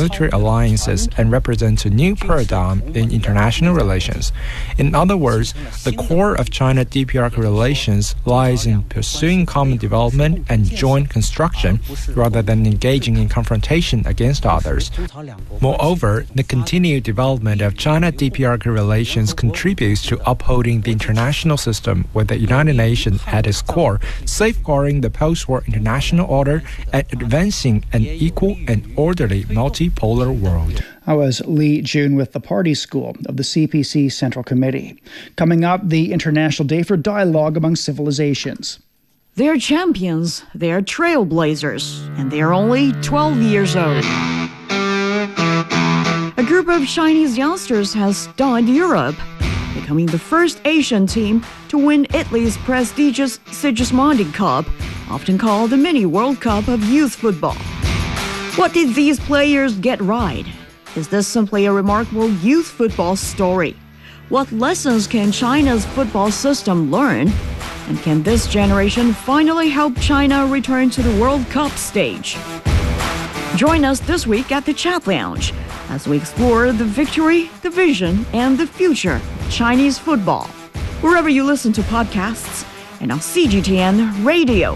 military alliances and represents a new paradigm in international relations. In other words, the core of China-DPRK relations lies in pursuing common development and joint construction rather than engaging in confrontation against others. Moreover, the continued development of China-DPRK relations contributes to upholding the international system with the United Nations at its core, safeguarding the post-war international order and advancing an equal and orderly multipolar world. I was Li Jun with the Party School of the CPC Central Committee. Coming up, the International Day for Dialogue Among Civilizations. They're champions, they're trailblazers, and they're only 12 years old. A group of Chinese youngsters has stunned Europe, becoming the first Asian team to win Italy's prestigious Sigismondi Cup, often called the mini World Cup of youth football. What did these players get right? Is this simply a remarkable youth football story? What lessons can China's football system learn? And can this generation finally help China return to the World Cup stage? Join us this week at the Chat Lounge as we explore the victory, the vision, and the future of Chinese football. Wherever you listen to podcasts and on CGTN Radio.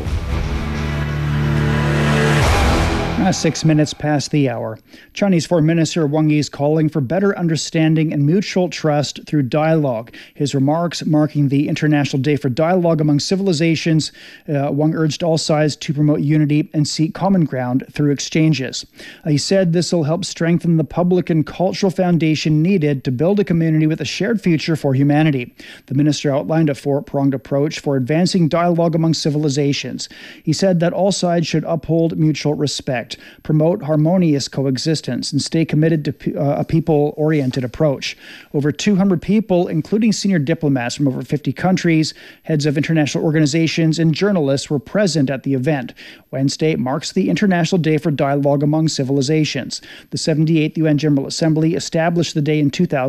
6 minutes past the hour. Chinese Foreign Minister Wang Yi is calling for better understanding and mutual trust through dialogue. His remarks marking the International Day for Dialogue Among Civilizations, Wang urged all sides to promote unity and seek common ground through exchanges. He said this will help strengthen the public and cultural foundation needed to build a community with a shared future for humanity. The minister outlined a four-pronged approach for advancing dialogue among civilizations. He said that all sides should uphold mutual respect, promote harmonious coexistence, and stay committed to a people-oriented approach. Over 200 people, including senior diplomats from over 50 countries, heads of international organizations, and journalists were present at the event. Wednesday marks the International Day for Dialogue Among Civilizations. The 78th UN General Assembly established the day in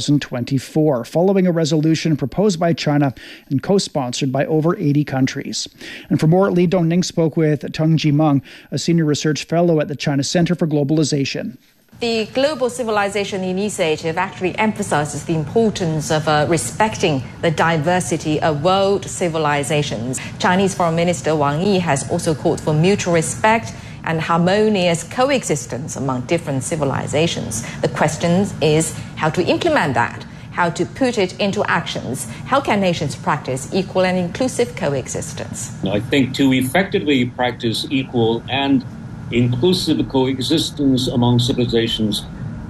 2024, following a resolution proposed by China and co-sponsored by over 80 countries. And for more, Li Dongning spoke with Teng Jimeng, a senior research fellow at the China Center for Globalization. The Global Civilization Initiative actually emphasizes the importance of respecting the diversity of world civilizations. Chinese Foreign Minister Wang Yi has also called for mutual respect and harmonious coexistence among different civilizations. The question is how to implement that, how to put it into actions. How can nations practice equal and inclusive coexistence? I think to effectively practice equal and inclusive coexistence among civilizations,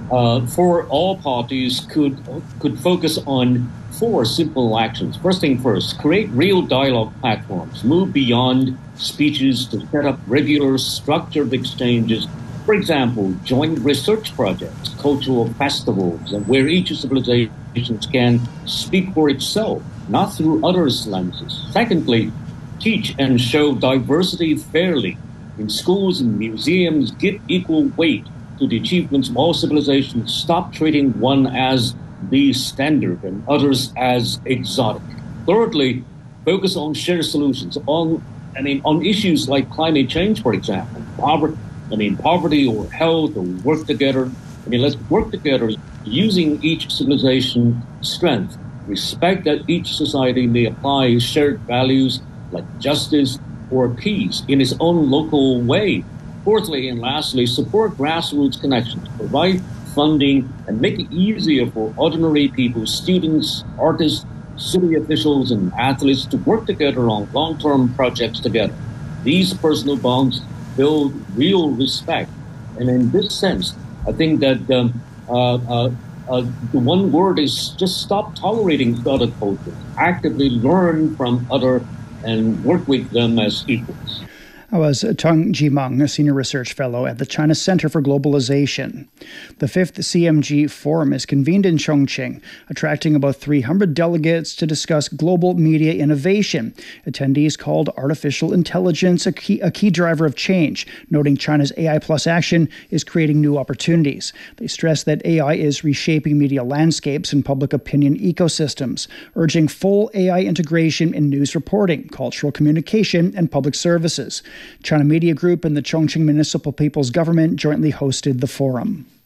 for all parties could focus on four simple actions. First thing first, create real dialogue platforms, move beyond speeches to set up regular structured exchanges. For example, joint research projects, cultural festivals, and where each civilization can speak for itself, not through others' lenses. Secondly, teach and show diversity fairly. In schools and museums, give equal weight to the achievements of all civilizations. Stop treating one as the standard and others as exotic. Thirdly, focus on shared solutions on issues like climate change, for example, poverty or health, or work together. Let's work together using each civilization's strength. Respect that each society may apply shared values like justice or peace in its own local way. Fourthly and lastly, support grassroots connections, provide funding, and make it easier for ordinary people, students, artists, city officials, and athletes to work together on long-term projects together. These personal bonds build real respect. And in this sense, I think that the one word is just stop tolerating other cultures, actively learn from other and work with them as equals. I was Teng Jimeng, a senior research fellow at the China Center for Globalization. The 5th CMG Forum is convened in Chongqing, attracting about 300 delegates to discuss global media innovation. Attendees called artificial intelligence a key driver of change, noting China's AI Plus action is creating new opportunities. They stress that AI is reshaping media landscapes and public opinion ecosystems, urging full AI integration in news reporting, cultural communication, and public services. China Media Group and the Chongqing Municipal People's Government jointly hosted the forum.